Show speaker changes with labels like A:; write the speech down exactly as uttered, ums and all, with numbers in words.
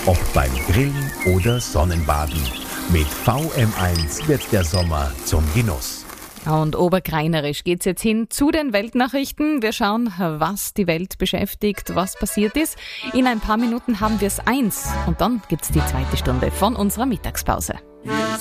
A: Ob beim Grillen oder Sonnenbaden. Mit V M eins wird der Sommer zum Genuss.
B: Und oberkreinerisch geht's jetzt hin zu den Weltnachrichten. Wir schauen, was die Welt beschäftigt, was passiert ist. In ein paar Minuten haben wir es eins und dann gibt's die zweite Stunde von unserer Mittagspause.